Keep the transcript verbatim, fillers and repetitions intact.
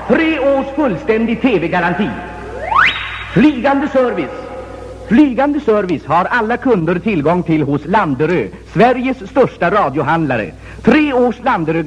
tre års fullständig T V-garanti. Flygande service. Flygande service har alla kunder tillgång till hos Landerö, Sveriges största radiohandlare. Tre års Landerö